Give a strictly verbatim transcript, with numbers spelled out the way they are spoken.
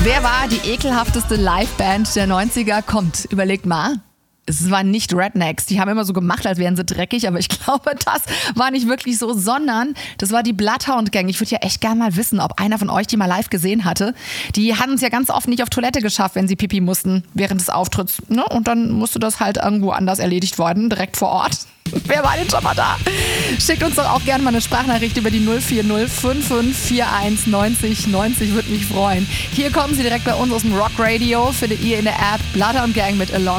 Wer war die ekelhafteste Liveband der neunziger? Kommt, überlegt mal. Es waren nicht Rednecks, die haben immer so gemacht, als wären sie dreckig, aber ich glaube, das war nicht wirklich so, sondern das war die Bloodhound Gang. Ich würde ja echt gerne mal wissen, ob einer von euch die mal live gesehen hatte. Die hatten es ja ganz oft nicht auf Toilette geschafft, wenn sie Pipi mussten während des Auftritts. Ne? Und dann musste das halt irgendwo anders erledigt worden, direkt vor Ort. Wer war denn schon mal da? Schickt uns doch auch gerne mal eine Sprachnachricht über die null vier null fünf fünf vier eins neunzig neunzig, würde mich freuen. Hier kommen sie direkt bei uns aus dem Rock Radio, findet ihr in der App Bloodhound Gang mit Along